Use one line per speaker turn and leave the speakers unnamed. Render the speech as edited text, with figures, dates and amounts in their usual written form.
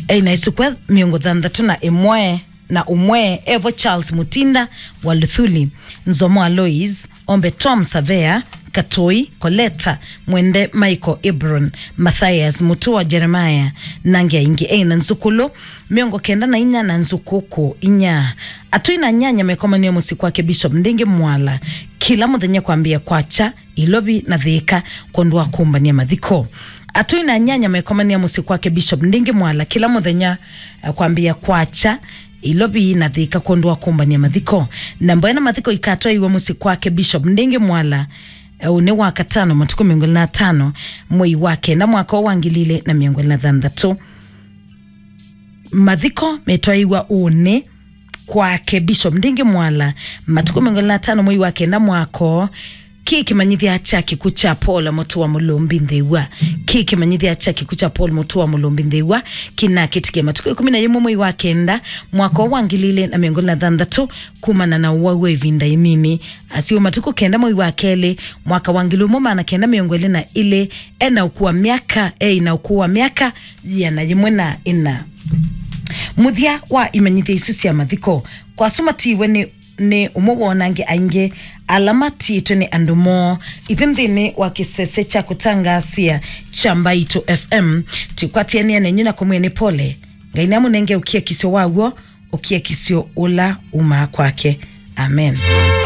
na isukwe miongo thandatu na imwe na umwe Evo Charles Mutinda wa Luthuli, Nzomo Alois, Ombe Tom Savea, Katoi, Coletta, Mwende Michael Ibron, Matthias Mutua Jeremiah, Nangia Ingi na Nzukulo, miongo kenda na inya na Nzukuku inya. Atui na nyanya mekomania musiku wake Bishop Ndingi Mwala, kila muthenya kwambia kwacha, ilobi na dhika kondua kumbania madhiko. Atui na nyanya mekomania musiku wake Bishop Ndingi Mwala, kila muthenya kwambia kwacha, ilobi na dhika kondua kumbania madhiko. Na mbwena madhiko ikatoa iwa musiku wake Bishop Ndingi Mwala, une waka 5 matuku 25 mwei wake na mwaka wangilile na 2023. Madhiko metoiwa une kwake Bishop Ndingi Mwala matuku 25 mwei wake na mwaka kiki manyithia chaki kucha Paul Mutua Mulumbi Ndewa, kiki manyithia chaki kucha Paul Mutua Mulumbi Ndewa kina kitike matuku 11 mwei wake nda mwaka wangilile na 2023 kumana na wawe vinda imini asiwe matuku kenda mwei wakele mwaka wangilumo mana kenda miongwele na ile ena ukuwa miaka na ukuwa miaka yana jimwena ina muthia wa imanyithia isusi ya madhiko kwa sumatiwe ni umubonange ainge alamati tuni andumo ithindini wa kisese cha kutangasia chamba itu FM tukwatiania nenyu na kumwene pole ngainamu nenge ukia kisio wawo ukia kisio ula uma kwake. Amen.